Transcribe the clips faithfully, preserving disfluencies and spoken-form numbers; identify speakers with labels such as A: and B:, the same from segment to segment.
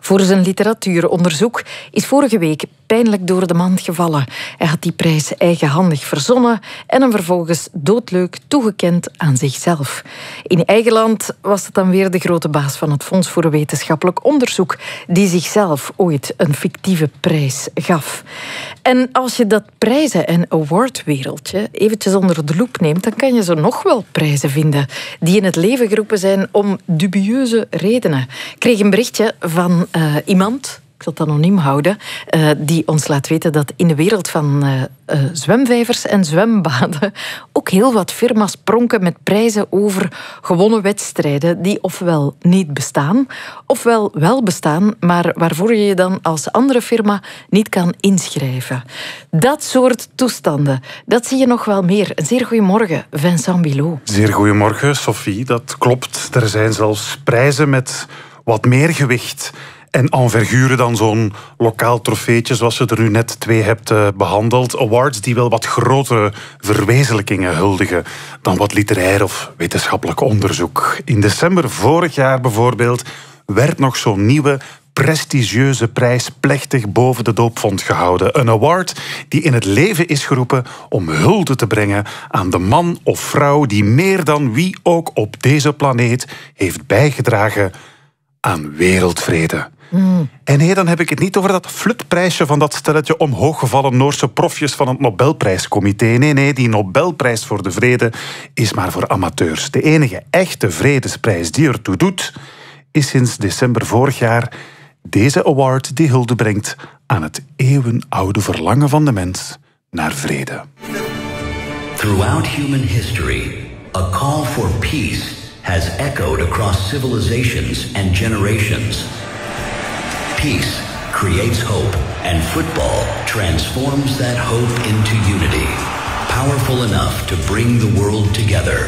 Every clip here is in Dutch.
A: Voor zijn literatuuronderzoek is vorige week pijnlijk door de mand gevallen. Hij had die prijs eigenhandig verzonnen en hem vervolgens doodleuk toegekend aan zichzelf. In eigen land was het dan weer de grote baas van het Fonds voor Wetenschappelijk Onderzoek die zichzelf ooit een fictieve prijs gaf. En als je dat prijzen- en awardwereldje eventjes onder de loep neemt, dan kan je zo nog wel prijzen vinden die in het leven geroepen zijn om dubieuze redenen. Ik kreeg een berichtje van uh, iemand, ik zal het anoniem houden, uh, die ons laat weten dat in de wereld van uh, uh, zwemvijvers en zwembaden ook heel wat firma's pronken met prijzen over gewonnen wedstrijden die ofwel niet bestaan, ofwel wel bestaan, maar waarvoor je je dan als andere firma niet kan inschrijven. Dat soort toestanden, dat zie je nog wel meer. Een zeer goeiemorgen, Vincent Bilot.
B: Zeer goeiemorgen, Sophie. Dat klopt. Er zijn zelfs prijzen met wat meer gewicht en envergure dan zo'n lokaal trofeetje, zoals je er nu net twee hebt uh, behandeld. Awards die wel wat grotere verwezenlijkingen huldigen dan wat literair of wetenschappelijk onderzoek. In december vorig jaar bijvoorbeeld werd nog zo'n nieuwe prestigieuze prijs plechtig boven de doopvont gehouden. Een award die in het leven is geroepen om hulde te brengen aan de man of vrouw die meer dan wie ook op deze planeet heeft bijgedragen aan wereldvrede. Mm. En nee, dan heb ik het niet over dat flutprijsje van dat stelletje omhooggevallen Noorse profjes van het Nobelprijscomité. Nee, nee, die Nobelprijs voor de vrede is maar voor amateurs. De enige echte vredesprijs die ertoe doet, is sinds december vorig jaar deze award die hulde brengt aan het eeuwenoude verlangen van de mens naar vrede.
C: Throughout human history, a call for peace has echoed across civilizations and generations. Peace creates hope, and football transforms that hope into unity, powerful enough to bring the world together.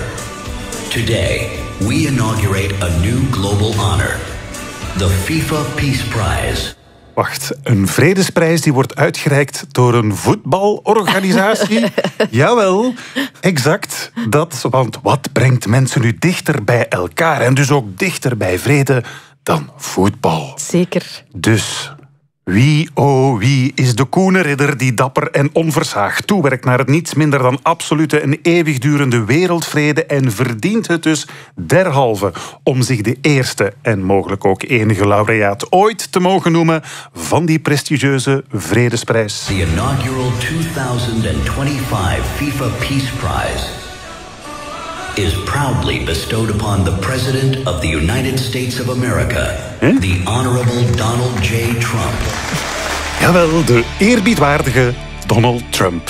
C: Today, we inaugurate a new global honor, the FIFA Peace Prize.
B: Wacht, een vredesprijs die wordt uitgereikt door een voetbalorganisatie? Jawel, exact dat. Want wat brengt mensen nu dichter bij elkaar en dus ook dichter bij vrede dan voetbal?
A: Zeker.
B: Dus wie, oh wie, is de koene ridder die dapper en onversaagd toewerkt naar het niets minder dan absolute en eeuwigdurende wereldvrede en verdient het dus derhalve om zich de eerste en mogelijk ook enige laureaat ooit te mogen noemen van die prestigieuze vredesprijs.
C: The inaugural twenty twenty-five FIFA Peace Prize is proudly bestowed upon the President of the United States of America, huh? The Honorable Donald J. Trump.
B: Jawel, de eerbiedwaardige Donald Trump.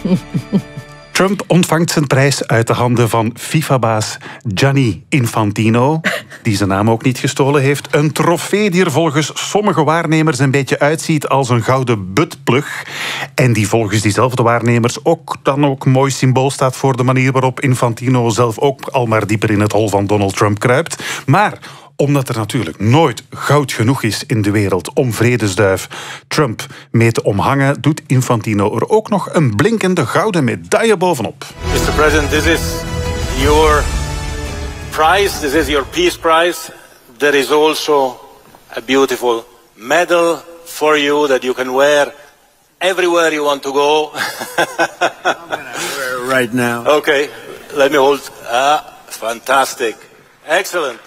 B: Trump ontvangt zijn prijs uit de handen van FIFA-baas Gianni Infantino, die zijn naam ook niet gestolen heeft. Een trofee die er volgens sommige waarnemers een beetje uitziet als een gouden buttplug. En die volgens diezelfde waarnemers ook dan ook mooi symbool staat voor de manier waarop Infantino zelf ook al maar dieper in het hol van Donald Trump kruipt. Maar omdat er natuurlijk nooit goud genoeg is in de wereld om vredesduif Trump mee te omhangen, doet Infantino er ook nog een blinkende gouden medaille bovenop.
D: mister President, this is your prize. This is your peace prize. There is also a beautiful medal for you that you can wear everywhere you want to go.
E: I'm gonna wear it right now.
D: Okay, let me hold. Ah, fantastic. Excellent.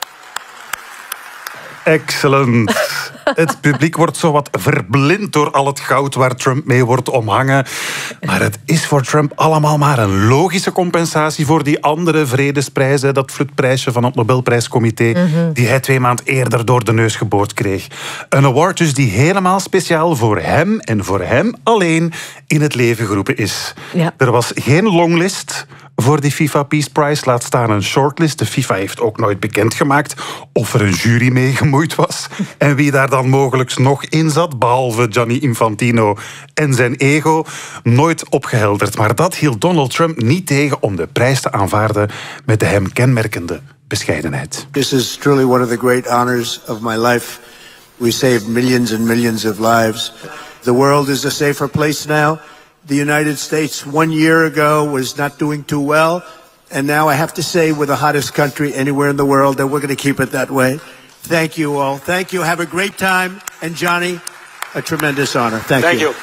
B: Excellent. Het publiek wordt zowat verblind door al het goud waar Trump mee wordt omhangen. Maar het is voor Trump allemaal maar een logische compensatie voor die andere vredesprijzen, dat flutprijsje van het Nobelprijscomité, mm-hmm. die hij twee maanden eerder door de neus geboord kreeg. Een award dus die helemaal speciaal voor hem en voor hem alleen in het leven geroepen is. Ja. Er was geen longlist voor die FIFA Peace Prize, laat staan een shortlist. De FIFA heeft ook nooit bekendgemaakt of er een jury mee gemoeid was en wie daar dan mogelijk nog in zat, behalve Gianni Infantino en zijn ego, nooit opgehelderd. Maar dat hield Donald Trump niet tegen om de prijs te aanvaarden met de hem kenmerkende bescheidenheid.
E: This is truly one of the great honors of my life. We saved millions and millions of lives. The world is a safer place now. The United States one year ago was not doing too well. And now I have to say we're the hottest country anywhere in the world, and we're going to keep it that way. Thank you all. Thank you. Have a great time. And Johnny, a tremendous honor. Thank,
D: Thank
E: you.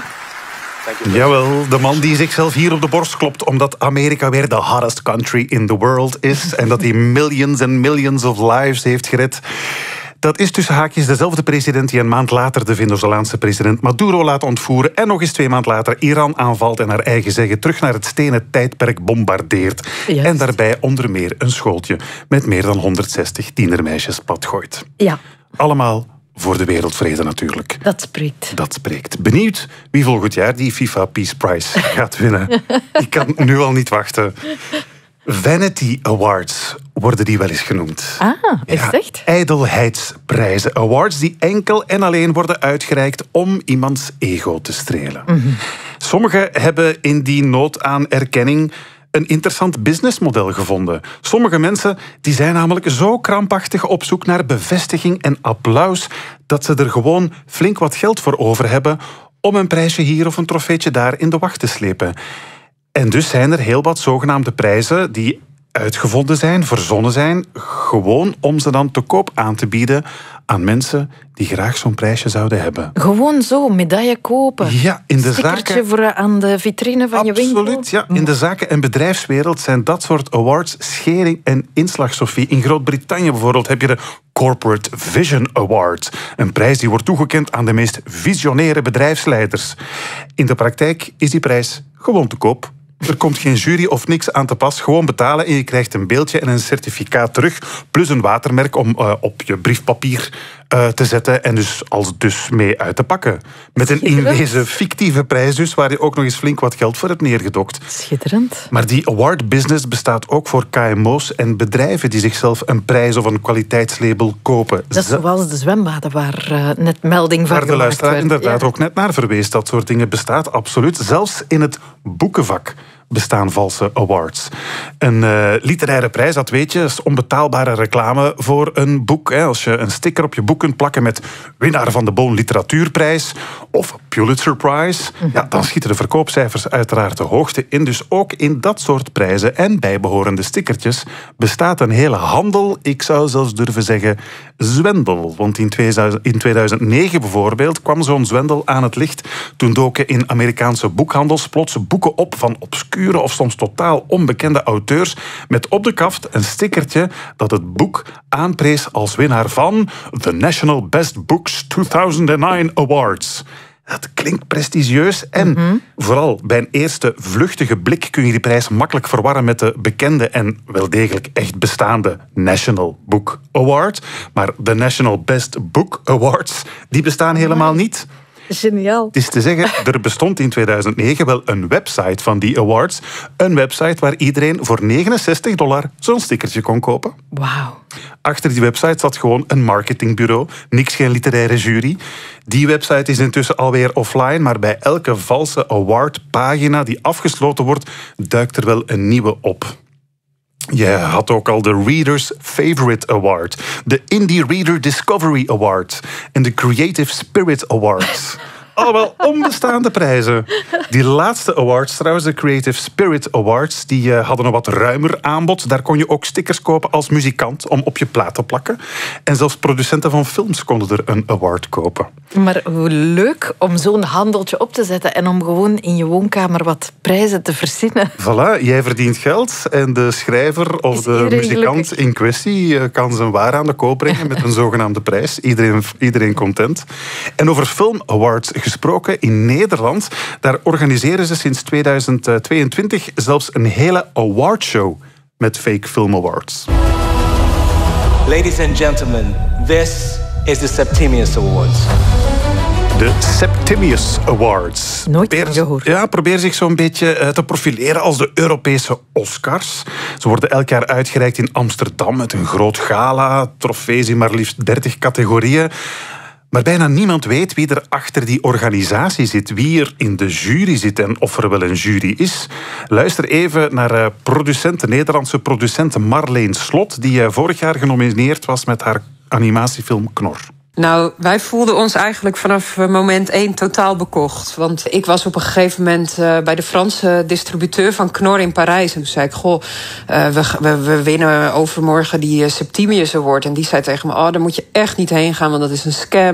D: you.
B: Jawel, de man die zichzelf hier op de borst klopt omdat Amerika weer de hottest country in the world is en dat hij millions and millions of lives heeft gered. Dat is tussen haakjes dezelfde president die een maand later de Venezolaanse president Maduro laat ontvoeren en nog eens twee maand later Iran aanvalt en naar eigen zeggen terug naar het stenen tijdperk bombardeert.
A: Juist.
B: En daarbij onder meer een schooltje met meer dan honderdzestig tienermeisjes platgooit.
A: Ja,
B: Allemaal voor de wereldvrede natuurlijk.
A: dat spreekt.
B: Dat spreekt. Benieuwd wie volgend jaar die FIFA Peace Prize gaat winnen. Ik kan nu al niet wachten. Vanity Awards worden die wel eens genoemd.
A: Ah, is het echt?
B: Ijdelheidsprijzen. Awards die enkel en alleen worden uitgereikt om iemands ego te strelen.
A: Mm-hmm.
B: Sommigen hebben in die nood aan erkenning een interessant businessmodel gevonden. Sommige mensen die zijn namelijk zo krampachtig op zoek naar bevestiging en applaus dat ze er gewoon flink wat geld voor over hebben om een prijsje hier of een trofeetje daar in de wacht te slepen. En dus zijn er heel wat zogenaamde prijzen die uitgevonden zijn, verzonnen zijn, gewoon om ze dan te koop aan te bieden aan mensen die graag zo'n prijsje zouden hebben.
A: Gewoon zo, medaille kopen.
B: Ja, in de
A: Stickertje
B: zaken...
A: voor aan de vitrine van je winkel.
B: Absoluut, ja. In de zaken- en bedrijfswereld zijn dat soort awards schering en inslag, Sophie. In Groot-Brittannië bijvoorbeeld heb je de Corporate Vision Award. Een prijs die wordt toegekend aan de meest visionaire bedrijfsleiders. In de praktijk is die prijs gewoon te koop. Er komt geen jury of niks aan te pas. Gewoon betalen en je krijgt een beeldje en een certificaat terug. Plus een watermerk om uh, op je briefpapier uh, te zetten. En dus als dus mee uit te pakken. Met een in wezen fictieve prijs dus, waar je ook nog eens flink wat geld voor hebt neergedokt.
A: Schitterend.
B: Maar die award business bestaat ook voor K M O's en bedrijven die zichzelf een prijs of een kwaliteitslabel kopen.
A: Dat is zoals de zwembaden waar uh, net melding van
B: Waar de
A: gemaakt
B: luisteraar
A: werd.
B: inderdaad
A: Ja.
B: ook net naar verwees. Dat soort dingen bestaat absoluut. Zelfs in het boekenvak bestaan valse awards. Een uh, literaire prijs, dat weet je, is onbetaalbare reclame voor een boek. Hè. Als je een sticker op je boek kunt plakken met winnaar van de Boon Literatuurprijs of Pulitzer Prize, mm-hmm. ja, dan schieten de verkoopcijfers uiteraard de hoogte in. Dus ook in dat soort prijzen en bijbehorende stickertjes bestaat een hele handel, ik zou zelfs durven zeggen zwendel. Want in tweeduizend negen bijvoorbeeld kwam zo'n zwendel aan het licht. Toen doken in Amerikaanse boekhandels plots boeken op van obscure of soms totaal onbekende auteurs met op de kaft een stickertje dat het boek aanprees als winnaar van The National Best Books tweeduizend negen Awards. Dat klinkt prestigieus en mm-hmm. vooral bij een eerste vluchtige blik kun je die prijs makkelijk verwarren met de bekende en wel degelijk echt bestaande National Book Award. Maar de National Best Book Awards, die bestaan helemaal niet.
A: Geniaal.
B: Het is te zeggen, er bestond in tweeduizend negen wel een website van die awards. Een website waar iedereen voor negenenzestig dollar zo'n stickertje kon kopen.
A: Wauw.
B: Achter die website zat gewoon een marketingbureau. Niks, geen literaire jury. Die website is intussen alweer offline, maar bij elke valse awardpagina die afgesloten wordt, duikt er wel een nieuwe op. Je had ook al de Reader's Favorite Award, de Indie Reader Discovery Award en de Creative Spirit Awards. Allemaal onbestaande prijzen. Die laatste awards trouwens, de Creative Spirit Awards, die uh, hadden een wat ruimer aanbod. Daar kon je ook stickers kopen als muzikant om op je plaat te plakken. En zelfs producenten van films konden er een award kopen.
A: Maar hoe leuk om zo'n handeltje op te zetten en om gewoon in je woonkamer wat prijzen te verzinnen.
B: Voilà, jij verdient geld en de schrijver of
A: Is
B: de muzikant
A: gelukkig?
B: in kwestie kan zijn waar aan de koop brengen met een zogenaamde prijs. Iedereen, iedereen content. En over film awards gesproken, in Nederland, daar organiseren ze sinds tweeduizend tweeëntwintig zelfs een hele awardshow met fake film awards.
F: Ladies and gentlemen, this is the Septimius Awards.
B: De Septimius Awards.
A: Nooit
B: probeer,
A: van gehoord.
B: Ja, probeer zich zo'n beetje te profileren als de Europese Oscars. Ze worden elk jaar uitgereikt in Amsterdam met een groot gala, trofees in maar liefst dertig categorieën. Maar bijna niemand weet wie er achter die organisatie zit, wie er in de jury zit en of er wel een jury is. Luister even naar producent, de Nederlandse producent Marleen Slot, die vorig jaar genomineerd was met haar animatiefilm Knor.
G: Nou, wij voelden ons eigenlijk vanaf moment één totaal bekocht. Want ik was op een gegeven moment uh, bij de Franse distributeur van Knorr in Parijs. En toen zei ik, goh, uh, we, we, we winnen overmorgen die uh, Septimius Award. En die zei tegen me, oh, daar moet je echt niet heen gaan, want dat is een scam.